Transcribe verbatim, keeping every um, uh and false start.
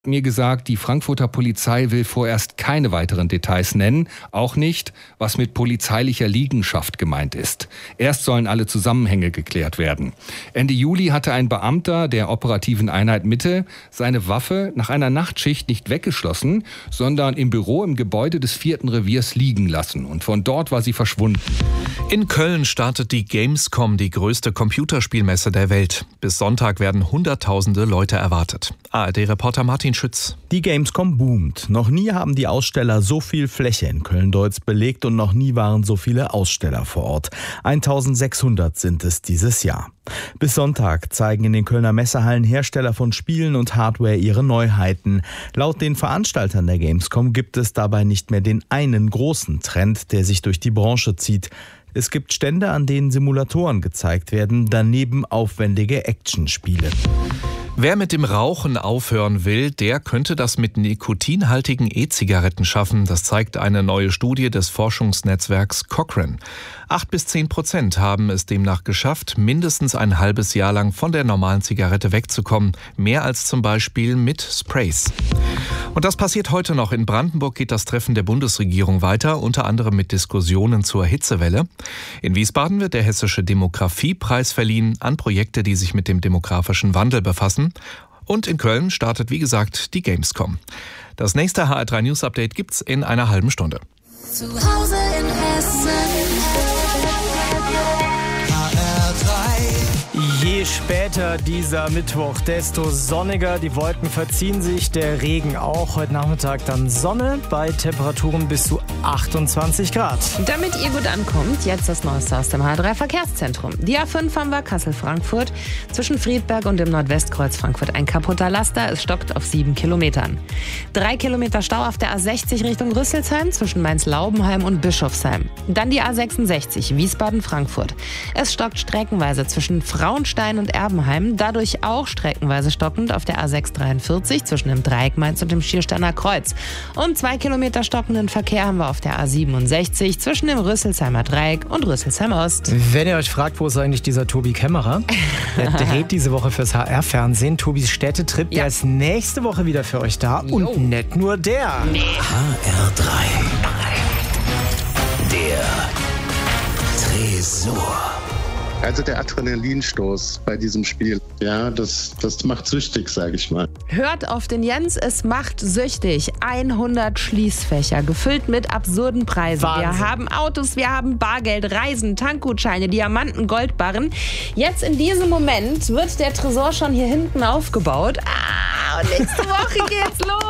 mir gesagt, die Frankfurter Polizei will vorerst keine weiteren Details nennen, auch nicht, was mit polizeilicher Liegenschaft gemeint ist. Erst sollen alle Zusammenhänge geklärt werden. Ende Juli hatte ein Beamter der operativen Einheit Mitte seine Waffe nach einer Nachtschicht nicht weggeschlossen, sondern im Büro im Gebäude des vierten Reviers liegen lassen. Und von dort war sie verschwunden. In Köln startet die Gamescom, die größte Computerspielmesse der Welt. Bis Sonntag werden Hunderttausende Leute erwartet. A R D-Reporter Martin Schütz. Die Gamescom boomt. Noch nie haben die Aussteller so viel Fläche in Köln-Deutz belegt und noch nie waren so viele Aussteller vor Ort. eintausendsechshundert sind es dieses Jahr. Bis Sonntag zeigen in den Kölner Messehallen Hersteller von Spielen und Hardware ihre Neuheiten. Laut den Veranstaltern der Gamescom gibt es dabei nicht mehr den einen großen Trend, der sich durch die Branche zieht. Es gibt Stände, an denen Simulatoren gezeigt werden, daneben aufwendige Actionspiele. Wer mit dem Rauchen aufhören will, der könnte das mit nikotinhaltigen E-Zigaretten schaffen. Das zeigt eine neue Studie des Forschungsnetzwerks Cochrane. Acht bis zehn Prozent haben es demnach geschafft, mindestens ein halbes Jahr lang von der normalen Zigarette wegzukommen. Mehr als zum Beispiel mit Sprays. Und das passiert heute noch. In Brandenburg geht das Treffen der Bundesregierung weiter, unter anderem mit Diskussionen zur Hitzewelle. In Wiesbaden wird der Hessische Demografiepreis verliehen an Projekte, die sich mit dem demografischen Wandel befassen. Und in Köln startet, wie gesagt, die Gamescom. Das nächste H R drei News Update gibt's in einer halben Stunde. Zu Hause in Hessen. Je später dieser Mittwoch, desto sonniger. Die Wolken verziehen sich, der Regen auch. Heute Nachmittag dann Sonne bei Temperaturen bis zu achtundzwanzig Grad. Damit ihr gut ankommt, jetzt das Neueste aus dem H R drei Verkehrszentrum. Die A fünf haben wir Kassel-Frankfurt. Zwischen Friedberg und dem Nordwestkreuz Frankfurt ein kaputter Laster. Es stockt auf sieben Kilometern. Drei Kilometer Stau auf der A sechzig Richtung Rüsselsheim zwischen Mainz-Laubenheim und Bischofsheim. Dann die A sechsundsechzig Wiesbaden-Frankfurt. Es stockt streckenweise zwischen Frauenstein und Erbenheim, dadurch auch streckenweise stockend auf der A sechshundertdreiundvierzig zwischen dem Dreieck Mainz und dem Schiersteiner Kreuz. Und zwei Kilometer stockenden Verkehr haben wir auf der A siebenundsechzig zwischen dem Rüsselsheimer Dreieck und Rüsselsheim Ost. Wenn ihr euch fragt, wo ist eigentlich dieser Tobi Kämmerer? Der dreht diese Woche fürs H R-Fernsehen. Tobis Städtetrip, ja. Der ist nächste Woche wieder für euch da. Jo. Und nicht nur der. Nee. H R drei. Der Tresor. Also der Adrenalinstoß bei diesem Spiel, ja, das, das macht süchtig, sage ich mal. Hört auf den Jens, es macht süchtig. hundert Schließfächer, gefüllt mit absurden Preisen. Wahnsinn. Wir haben Autos, wir haben Bargeld, Reisen, Tankgutscheine, Diamanten, Goldbarren. Jetzt in diesem Moment wird der Tresor schon hier hinten aufgebaut. Ah, und nächste Woche geht's los.